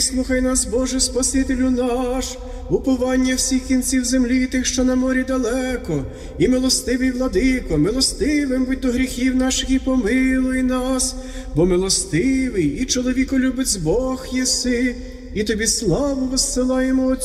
Слухай нас, Боже, Спасителю наш, уповання всіх кінців землі, тих, що на морі далеко, і милостивий владико, милостивим будь до гріхів наших і помилуй нас, бо милостивий і чоловіколюбець Бог єси, і тобі славу воссилаємо